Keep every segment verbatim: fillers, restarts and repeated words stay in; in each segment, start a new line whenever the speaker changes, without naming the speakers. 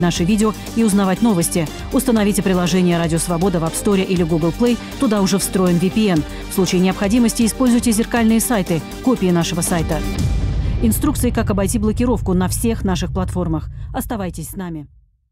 Наши видео и узнавать новости. Установите приложение «Радио Свобода» в App Store или Google Play. Туда уже встроен ви пи эн. В случае необходимости используйте зеркальные сайты, копии нашего сайта. Инструкции, как обойти блокировку на всех наших платформах. Оставайтесь с нами.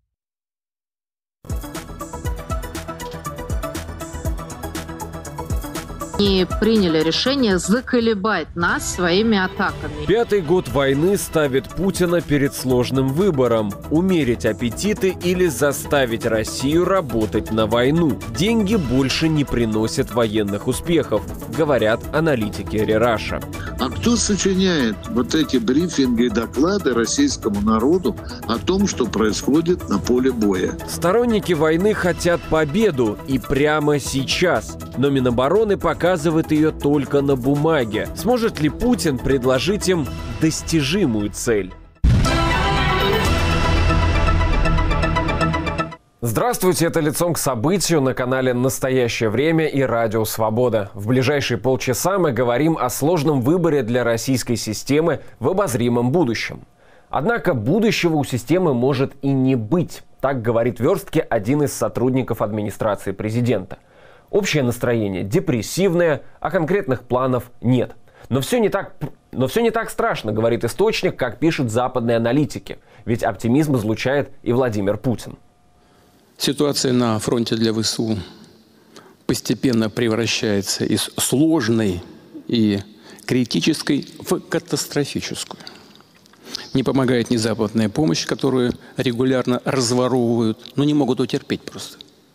Они приняли решение заколебать нас своими атаками.
Пятый год войны ставит Путина перед сложным выбором – умерить аппетиты или заставить Россию работать на войну. Деньги больше не приносят военных успехов, говорят аналитики Рераша.
А кто сочиняет вот эти брифинги и доклады российскому народу о том, что происходит на поле боя?
Сторонники войны хотят победу и прямо сейчас. Но Минобороны показывает ее только на бумаге. Сможет ли Путин предложить им достижимую цель? Здравствуйте, это «Лицом к событию» на канале «Настоящее время» и «Радио Свобода». В ближайшие полчаса мы говорим о сложном выборе для российской системы в обозримом будущем. Однако будущего у системы может и не быть, так говорит верстке один из сотрудников администрации президента. Общее настроение депрессивное, а конкретных планов нет. Но все не так, но все не так страшно, говорит источник, как пишут западные аналитики. Ведь оптимизм излучает и Владимир Путин.
Ситуация на фронте для ВСУ постепенно превращается из сложной и критической в катастрофическую. Не помогает ни западная помощь, которую регулярно разворовывают, но не могут утерпеть просто.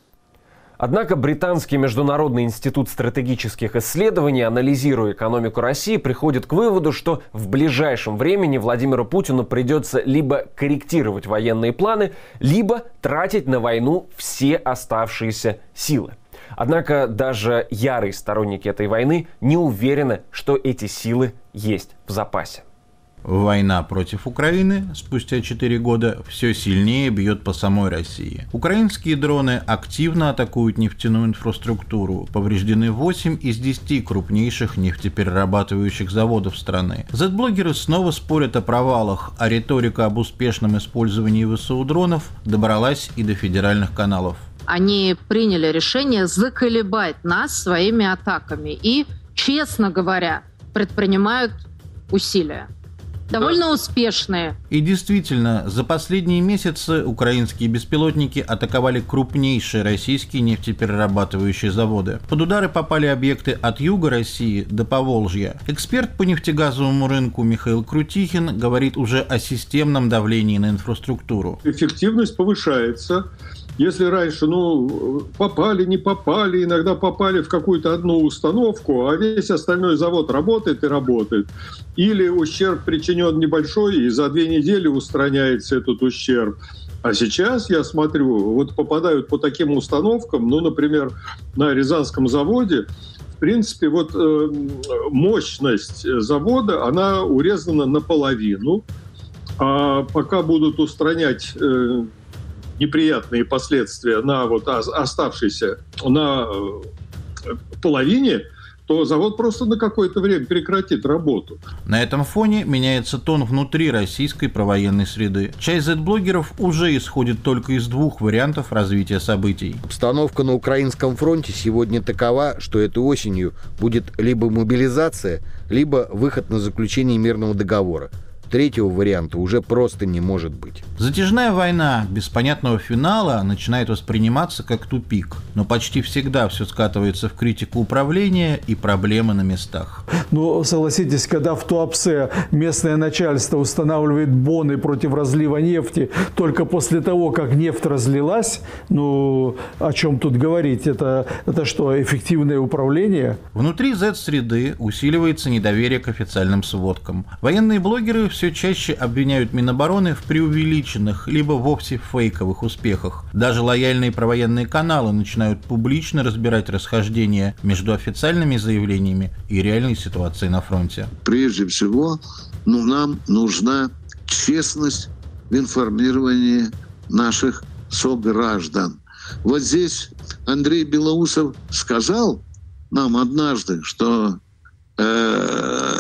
Однако британский Международный институт стратегических исследований, анализируя экономику России, приходит к выводу, что в ближайшем времени Владимиру Путину придется либо корректировать военные планы, либо тратить на войну все оставшиеся силы. Однако даже ярые сторонники этой войны не уверены, что эти силы есть в запасе.
Война против Украины спустя четыре года все сильнее бьет по самой России. Украинские дроны активно атакуют нефтяную инфраструктуру. Повреждены восемь из десяти крупнейших нефтеперерабатывающих заводов страны. зет-блогеры снова спорят о провалах, а риторика об успешном использовании ВСУ дронов добралась и до федеральных каналов.
Они приняли решение заколебать нас своими атаками и, честно говоря, предпринимают усилия. Довольно успешные.
И действительно, за последние месяцы украинские беспилотники атаковали крупнейшие российские нефтеперерабатывающие заводы. Под удары попали объекты от юга России до Поволжья. Эксперт по нефтегазовому рынку Михаил Крутихин говорит уже о системном давлении на инфраструктуру.
Эффективность повышается. Если раньше, ну, попали, не попали, иногда попали в какую-то одну установку, а весь остальной завод работает и работает. Или ущерб причинен небольшой, и за две недели устраняется этот ущерб. А сейчас, я смотрю, вот попадают по таким установкам, ну, например, на Рязанском заводе, в принципе, вот э, мощность завода, она урезана наполовину, а пока будут устранять... Э, неприятные последствия на вот оставшейся на половине, то завод просто на какое-то время прекратит работу.
На этом фоне меняется тон внутри российской провоенной среды. Часть зет-блогеров уже исходит только из двух вариантов развития событий.
Обстановка на украинском фронте сегодня такова, что этой осенью будет либо мобилизация, либо выход на заключение мирного договора. Третьего варианта уже просто не может быть.
Затяжная война без понятного финала начинает восприниматься как тупик, но почти всегда все скатывается в критику управления и проблемы на местах.
Ну, согласитесь, когда в Туапсе местное начальство устанавливает боны против разлива нефти только после того, как нефть разлилась, ну, о чем тут говорить? Это, это что, эффективное управление?
Внутри зет-среды усиливается недоверие к официальным сводкам. Военные блогеры все чаще обвиняют Минобороны в преувеличенных, либо вовсе фейковых успехах. Даже лояльные провоенные каналы начинают публично разбирать расхождения между официальными заявлениями и реальной ситуацией на фронте.
Прежде всего, ну, нам нужна честность в информировании наших сограждан. Вот здесь Андрей Белоусов сказал нам однажды, что э,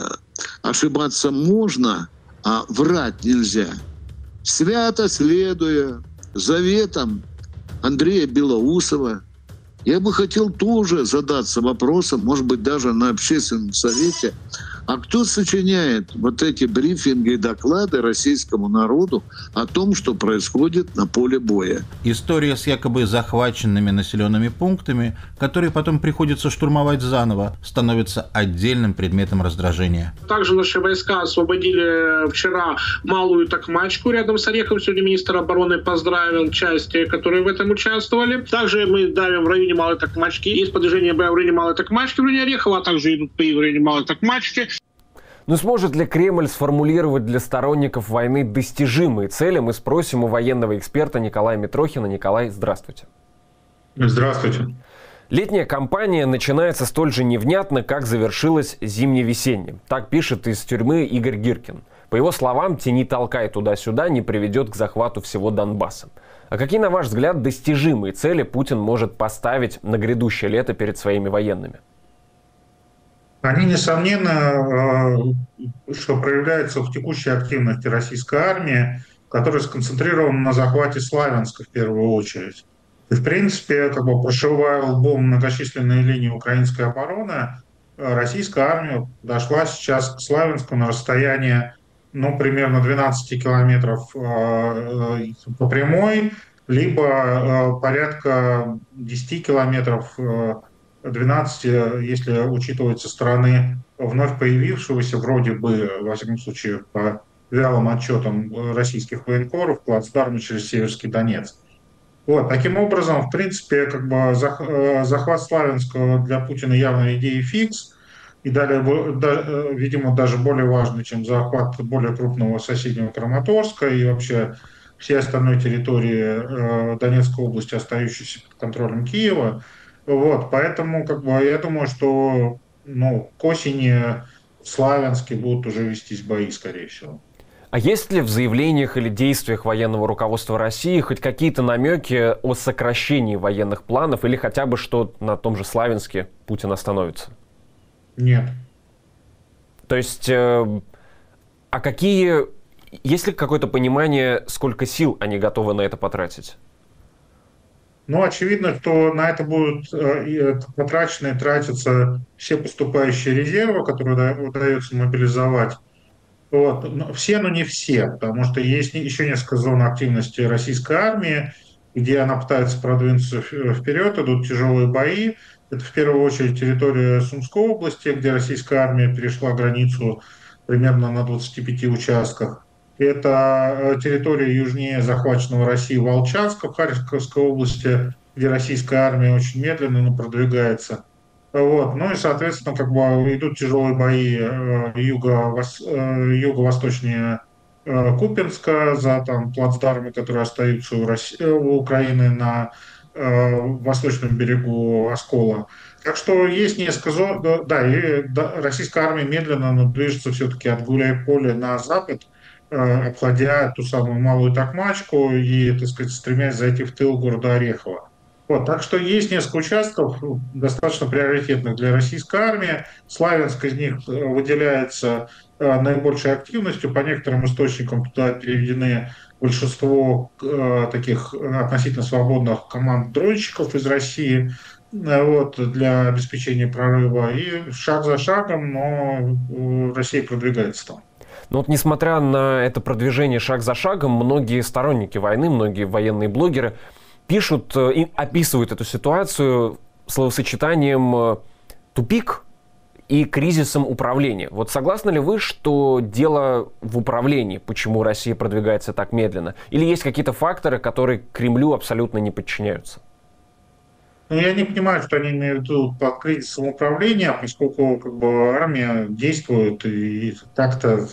ошибаться можно, а врать нельзя. Свято следуя заветом Андрея Белоусова. Я бы хотел тоже задаться вопросом, может быть, даже на общественном совете, а кто сочиняет вот эти брифинги и доклады российскому народу о том, что происходит на поле боя?
История с якобы захваченными населенными пунктами, которые потом приходится штурмовать заново, становится отдельным предметом раздражения.
Также наши войска освободили вчера Малую Токмачку рядом с Ореховым. Сегодня министр обороны поздравил части, которые в этом участвовали. Также мы давим в районе Малой Токмачки. Есть продвижение боя в районе Малой Токмачки, в районе Орехова, а также идут бои в районе Малой Токмачки.
Но сможет ли Кремль сформулировать для сторонников войны достижимые цели? Мы спросим у военного эксперта Николая Митрохина. Николай, здравствуйте.
Здравствуйте.
Летняя кампания начинается столь же невнятно, как завершилась зимне-весенняя. Так пишет из тюрьмы Игорь Гиркин. По его словам, тяни-толкай туда-сюда не приведет к захвату всего Донбасса. А какие, на ваш взгляд, достижимые цели Путин может поставить на грядущее лето перед своими военными?
Они, несомненно, что проявляются в текущей активности российской армии, которая сконцентрирована на захвате Славянска в первую очередь. И, в принципе, как бы прошивая лбом многочисленные линии украинской обороны, российская армия дошла сейчас к Славянску на расстояние, ну, примерно двенадцать километров по прямой, либо порядка десять километров, двенадцать, если учитывать со стороны вновь появившегося, вроде бы, во всяком случае, по вялым отчетам российских военкоров, плацдарма через Северский Донец. Вот, таким образом, в принципе, как бы захват Славянска для Путина явно идея фикс, и далее, видимо, даже более важный, чем захват более крупного соседнего Краматорска и вообще всей остальной территории Донецкой области, остающейся под контролем Киева. Вот, поэтому, как бы, я думаю, что, ну, к осени в Славянске будут уже вестись бои, скорее всего.
А есть ли в заявлениях или действиях военного руководства России хоть какие-то намеки о сокращении военных планов или хотя бы что на том же Славянске Путин остановится?
Нет.
То есть, э, а какие, есть ли какое-то понимание, сколько сил они готовы на это потратить?
Ну, очевидно, что на это будут э, потрачены и тратятся все поступающие резервы, которые удается мобилизовать. Вот. Но все, но не все, потому что есть еще несколько зон активности российской армии, где она пытается продвинуться вперед, идут тяжелые бои. Это в первую очередь территория Сумской области, где российская армия перешла границу примерно на двадцати пяти участках. Это территория южнее захваченного Россией Волчанска в Харьковской области, где российская армия очень медленно, но продвигается. Вот. Ну и, соответственно, как бы идут тяжелые бои юго, юго-восточнее Купенска за там, плацдармы, которые остаются у, России, у Украины на э, восточном берегу Оскола. Так что есть несколько зон. Да, и да, российская армия медленно движется все-таки от Гуляй-Поля на запад, обходя ту самую Малую Токмачку и, так сказать, стремясь зайти в тыл города Орехова. Вот, так что есть несколько участков, достаточно приоритетных для российской армии. Славянск из них выделяется наибольшей активностью. По некоторым источникам туда переведены большинство таких относительно свободных команд дронщиков из России, вот, для обеспечения прорыва. И шаг за шагом, но Россия продвигается там.
Но вот несмотря на это продвижение шаг за шагом, многие сторонники войны, многие военные блогеры пишут и описывают эту ситуацию словосочетанием «тупик» и «кризисом управления». Вот согласны ли вы, что дело в управлении, почему Россия продвигается так медленно? Или есть какие-то факторы, которые Кремлю абсолютно не подчиняются?
Ну, я не понимаю, что они имеют в виду под кризисом управления, поскольку как бы армия действует и как-то,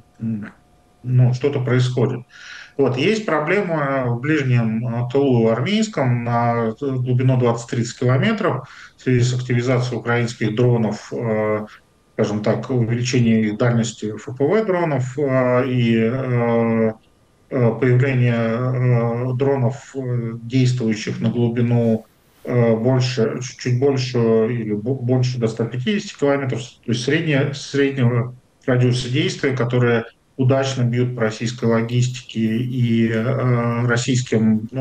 ну, что-то происходит. Вот. Есть проблема в ближнем тылу армейском на глубину двадцать-тридцать километров в связи с активизацией украинских дронов, скажем так, увеличение их дальности эф пэ вэ дронов и появление дронов, действующих на глубину больше, чуть больше или больше до ста пятидесяти километров, то есть среднее, среднего радиуса действия, которые удачно бьют по российской логистике и э, российским